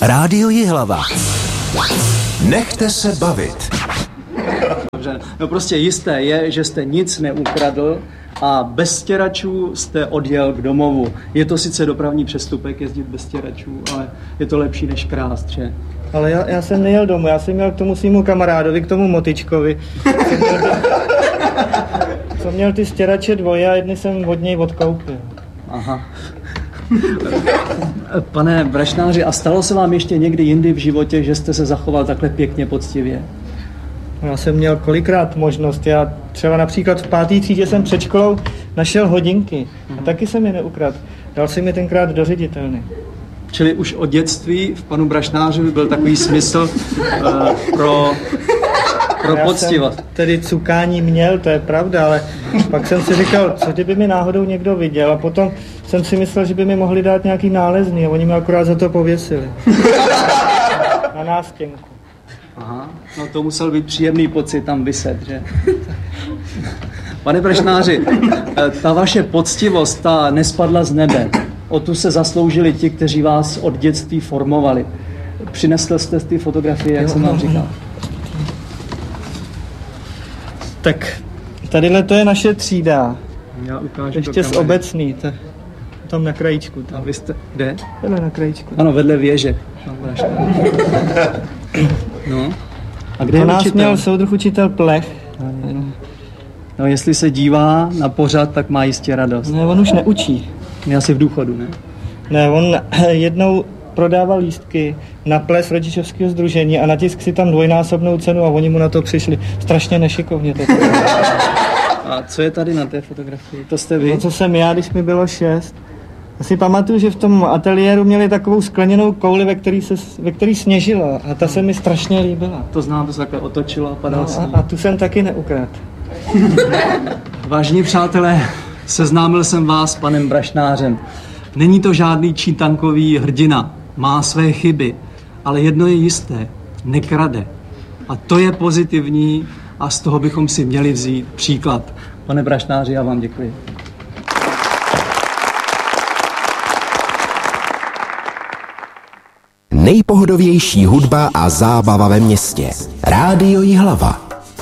Rádio Jihlava. Nechte se bavit. Dobře, no prostě jisté je, že jste nic neukradl a bez stěračů jste odjel k domovu. Je to sice dopravní přestupek jezdit bez stěračů, ale je to lepší než krást, že? Ale já jsem nejel domů, já jsem měl k tomu svýmu kamarádovi, k tomu Motičkovi. Jsem měl ty stěrače dvoje a jedny jsem od něj odkoupil. Aha. Pane brašnáři, a stalo se vám ještě někdy jindy v životě, že jste se zachoval takhle pěkně poctivě? Já jsem měl kolikrát možnost. Já třeba například v 5. třídě jsem před školou našel hodinky. A taky jsem je neukradl. Dal jsem je tenkrát do ředitelny. Čili už od dětství v panu brašnářovi byl takový smysl pro poctivost. Já jsem tedy cukání měl, to je pravda, ale pak jsem si říkal, co kdyby mi náhodou někdo viděl, a potom jsem si myslel, že by mi mohli dát nějaký nálezný a oni mě akorát za to pověsili. Na nástěnku. Aha, no to musel být příjemný pocit tam viset, že? Pane brašnáři, ta vaše poctivost, ta nespadla z nebe. O tu se zasloužili ti, kteří vás od dětství formovali. Přinesl jste ty fotografie, jak jsem vám říkal. Tak tadyhle to je naše třída. Já ukážu ještě z obecný, tam na krajíčku. Tam. A vy jste, kde? Vedle na krajíčku. Ano, vedle věže. No. A kde je nás učitel? Měl soudruh učitel Plech. No, jestli se dívá na pořad, tak má jistě radost. Ne, on už neučí. Je asi v důchodu, ne? Ne, on jednou prodával lístky na ples rodičovského sdružení a natisk si tam dvojnásobnou cenu a oni mu na to přišli. Strašně nešikovně to. A co je tady na té fotografii? To jste vy? No, co jsem já, když mi bylo 6. Já si pamatuju, že v tom ateliéru měli takovou skleněnou kouli, ve který sněžilo a ta se mi strašně líbila. To znám, to se takhle otočilo a padal sníh. A tu jsem taky neukradl. Vážení přátelé, seznámil jsem vás s panem brašnářem. Není to žádný čítankový hrdina, má své chyby, ale jedno je jisté, nekrade. A to je pozitivní a z toho bychom si měli vzít příklad. Pane brašnáři, já vám děkuji. Nejpohodovější hudba a zábava ve městě. Rádio Jihlava.